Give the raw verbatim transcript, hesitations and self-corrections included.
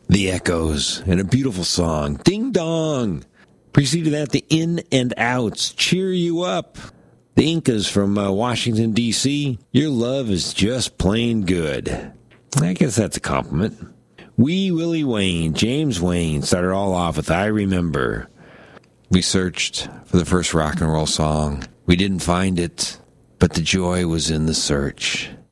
The Echoes, and a beautiful song, Ding Dong. Preceded that, the In and Outs, Cheer You Up. The Incas from uh, Washington, D C, Your Love is Just Plain Good. I guess that's a compliment. Wee Willie Wayne, James Wayne, started all off with I Remember. We searched for the first rock and roll song. We didn't find it, but the joy was in the search.